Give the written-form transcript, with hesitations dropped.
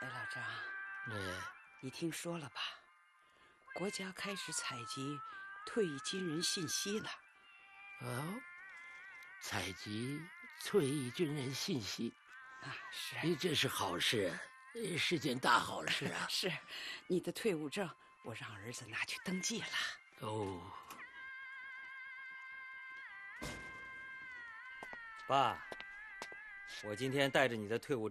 老张，你听说了吧？国家开始采集退役军人信息了。 哦，采集退役军人信息啊，是， 这是好事，是件大好事啊！ 是，你的退伍证我让儿子拿去登记了。 哦， 爸，我今天带着你的退伍